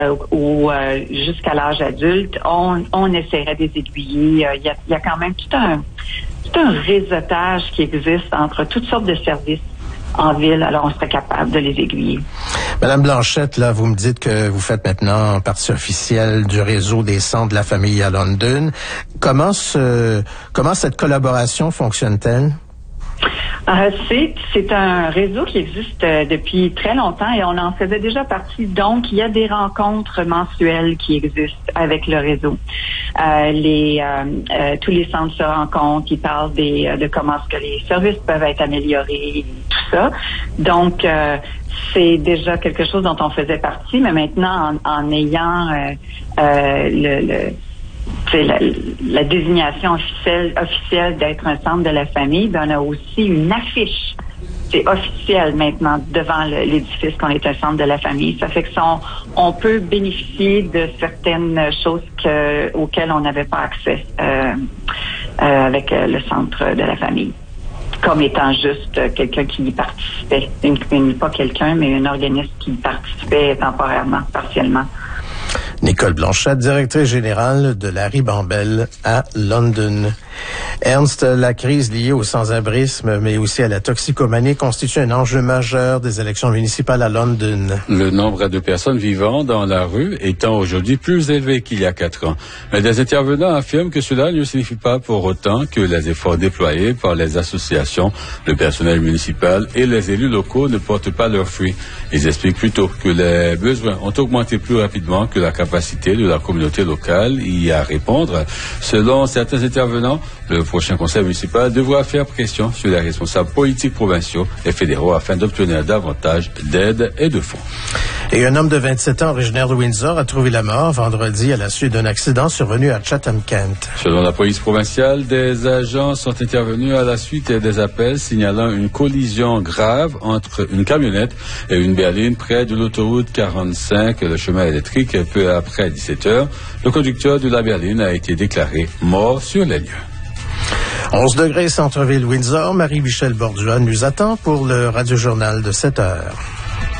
ou jusqu'à l'âge adulte, on essaierait de les aiguiller. Il y a quand même tout un réseautage qui existe entre toutes sortes de services en ville, alors on serait capable de les aiguiller. Madame Blanchette, là, vous me dites que vous faites maintenant partie officielle du réseau des centres de la famille à London. Comment cette collaboration fonctionne-t-elle? C'est un réseau qui existe depuis très longtemps et on en faisait déjà partie. Donc, il y a des rencontres mensuelles qui existent avec le réseau. Tous les centres se rencontrent, ils parlent de comment est-ce que les services peuvent être améliorés, tout ça. Donc, c'est déjà quelque chose dont on faisait partie, mais maintenant, en ayant la désignation officielle d'être un centre de la famille, ben on a aussi une affiche. C'est officiel maintenant devant l'édifice qu'on est un centre de la famille. Ça fait que on peut bénéficier de certaines choses auxquelles on n'avait pas accès avec le centre de la famille. Comme étant juste quelqu'un qui y participait. Pas quelqu'un, mais un organisme qui y participait temporairement, partiellement. Nicole Blanchette, directrice générale de la Ribambelle à London. Ernst, la crise liée au sans-abrisme, mais aussi à la toxicomanie, constitue un enjeu majeur des élections municipales à London. Le nombre de personnes vivant dans la rue étant aujourd'hui plus élevé qu'il y a 4 ans. Mais des intervenants affirment que cela ne signifie pas pour autant que les efforts déployés par les associations, le personnel municipal et les élus locaux ne portent pas leurs fruits. Ils expliquent plutôt que les besoins ont augmenté plus rapidement que la capacité de la communauté locale y à répondre. Selon certains intervenants, le prochain conseil municipal devra faire pression sur les responsables politiques provinciaux et fédéraux afin d'obtenir davantage d'aide et de fonds. Et un homme de 27 ans originaire de Windsor a trouvé la mort vendredi à la suite d'un accident survenu à Chatham-Kent. Selon la police provinciale, des agents sont intervenus à la suite des appels signalant une collision grave entre une camionnette et une berline près de l'autoroute 45, le chemin électrique, peu après 17 heures. Le conducteur de la berline a été déclaré mort sur les lieux. 11 degrés centre-ville Windsor. Marie-Michel Bordua nous attend pour le radiojournal de 7 heures.